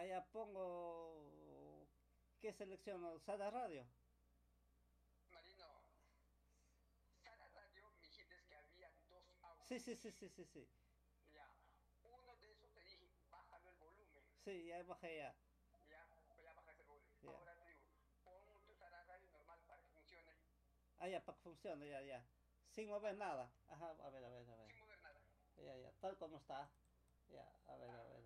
Allá pongo... ¿Qué selecciono? ¿Sada Radio? Marino, Sara Radio, me dijiste que había dos Sí, sí, audios. sí, sí, sí, sí. Ya, uno de esos te dije, bájalo el volumen. Sí, ya bajé ya. Ya, pues ya bajas el volumen. Ya. Ahora te digo, pon tu Sara Radio normal para que funcione Ah, ya, para que funcione, ya, ya. Sin mover ajá, nada. Ajá, a ver, a ver, a ver. sin mover nada. Ya, ya, tal como está. Ya, a ver, a ver,